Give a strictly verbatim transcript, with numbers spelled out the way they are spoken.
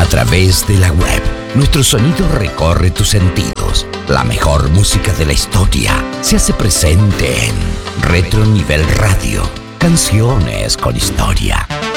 A través de la web, nuestro sonido recorre tus sentidos. La mejor música de la historia se hace presente en Retro Nivel Radio. Canciones con historia.